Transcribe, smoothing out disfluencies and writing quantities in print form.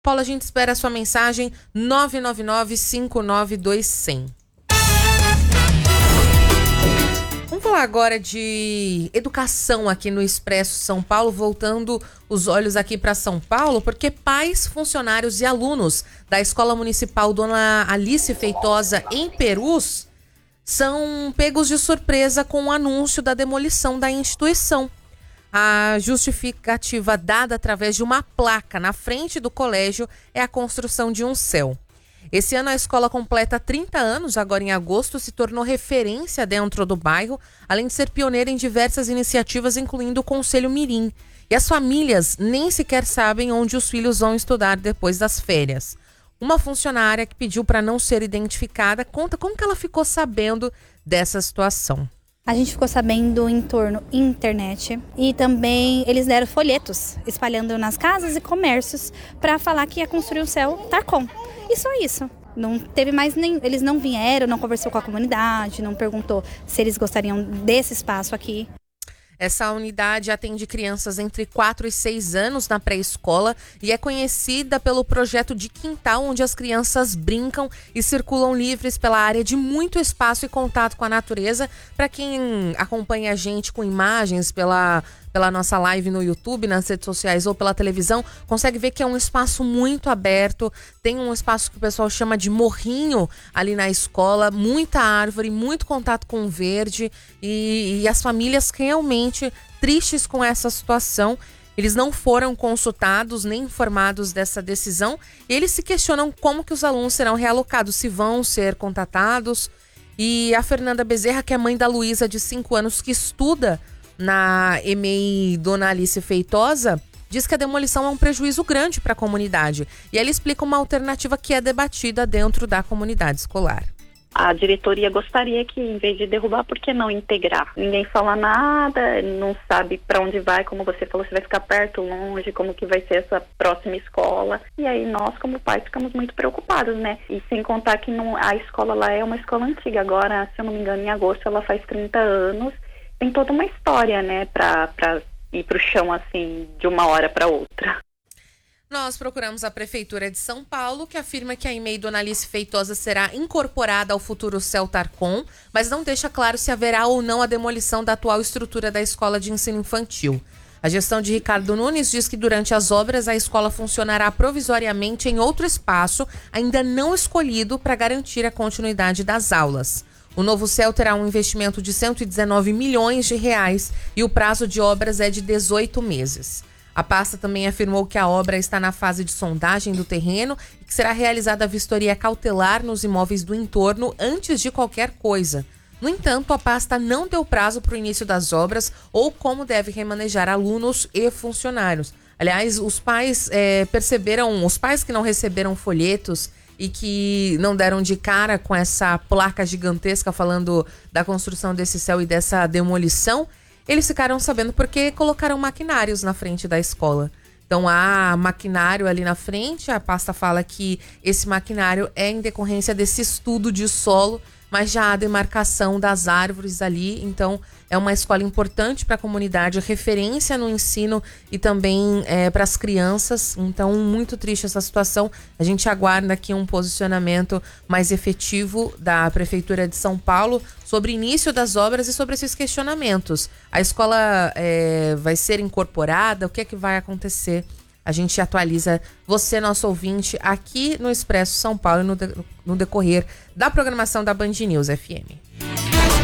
Paulo, a gente espera a sua mensagem 999-592-100. Vamos falar agora de educação aqui no Expresso São Paulo, voltando os olhos aqui para São Paulo, porque pais, funcionários e alunos da Escola Municipal Dona Alice Feitosa em Perus são pegos de surpresa com o anúncio da demolição da instituição. A justificativa dada através de uma placa na frente do colégio é a construção de um céu. Esse ano a escola completa 30 anos, agora em agosto, se tornou referência dentro do bairro, além de ser pioneira em diversas iniciativas, incluindo o Conselho Mirim. E as famílias nem sequer sabem onde os filhos vão estudar depois das férias. Uma funcionária que pediu para não ser identificada conta como que ela ficou sabendo dessa situação. A gente ficou sabendo em torno internet e também eles deram folhetos espalhando nas casas e comércios para falar que ia construir o céu Tarcom. E só isso. Não teve mais nem. Eles não vieram, não conversou com a comunidade, não perguntou se eles gostariam desse espaço aqui. Essa unidade atende crianças entre 4 e 6 anos na pré-escola e é conhecida pelo projeto de quintal, onde as crianças brincam e circulam livres pela área de muito espaço e contato com a natureza. Para quem acompanha a gente com imagens pela nossa live no YouTube, nas redes sociais ou pela televisão, consegue ver que é um espaço muito aberto, tem um espaço que o pessoal chama de morrinho ali na escola, muita árvore, muito contato com o verde e as famílias realmente tristes com essa situação. Eles não foram consultados nem informados dessa decisão e eles se questionam como que os alunos serão realocados, se vão ser contatados. E a Fernanda Bezerra, que é mãe da Luísa, de 5 anos, que estuda na EMEI Dona Alice Feitosa, diz que a demolição é um prejuízo grande para a comunidade. E ela explica uma alternativa que é debatida dentro da comunidade escolar. A diretoria gostaria que, em vez de derrubar, por que não integrar? Ninguém fala nada, não sabe para onde vai, como você falou, se vai ficar perto, longe, como que vai ser essa próxima escola. E aí nós, como pais, ficamos muito preocupados, né? E sem contar que a escola lá é uma escola antiga. Agora, se eu não me engano, em agosto ela faz 30 anos. Tem toda uma história, né, para ir para o chão, assim, de uma hora para outra. Nós procuramos a Prefeitura de São Paulo, que afirma que a EMEI Dona Alice Feitosa será incorporada ao futuro céu Tarcom, mas não deixa claro se haverá ou não a demolição da atual estrutura da escola de ensino infantil. A gestão de Ricardo Nunes diz que durante as obras a escola funcionará provisoriamente em outro espaço, ainda não escolhido, para garantir a continuidade das aulas. O novo céu terá um investimento de 119 milhões de reais e o prazo de obras é de 18 meses. A pasta também afirmou que a obra está na fase de sondagem do terreno e que será realizada a vistoria cautelar nos imóveis do entorno antes de qualquer coisa. No entanto, a pasta não deu prazo para o início das obras ou como deve remanejar alunos e funcionários. Aliás, os pais os pais que não receberam folhetos e que não deram de cara com essa placa gigantesca falando da construção desse céu e dessa demolição, eles ficaram sabendo porque colocaram maquinários na frente da escola. Então há maquinário ali na frente, a pasta fala que esse maquinário é em decorrência desse estudo de solo, mas já há demarcação das árvores ali, então é uma escola importante para a comunidade, referência no ensino e também para as crianças. Então, muito triste essa situação. A gente aguarda aqui um posicionamento mais efetivo da Prefeitura de São Paulo sobre o início das obras e sobre esses questionamentos. A escola vai ser incorporada? O que é que vai acontecer? A gente atualiza você, nosso ouvinte, aqui no Expresso São Paulo no decorrer da programação da Band News FM.